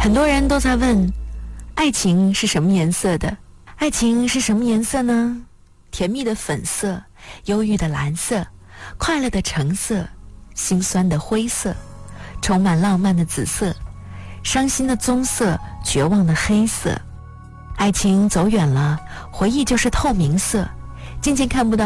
很多人都在问，爱情是什么颜色的？爱情是什么颜色呢？甜蜜的粉色，忧郁的蓝色，快乐的橙色，心酸的灰色，充满浪漫的紫色，伤心的棕色，绝望的黑色。爱情走远了，回忆就是透明色，渐渐看不到